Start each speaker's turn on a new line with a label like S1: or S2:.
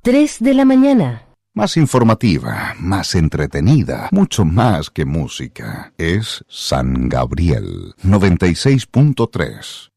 S1: 3 de la mañana.
S2: Más informativa, más entretenida, mucho más que música. Es San Gabriel 96.3.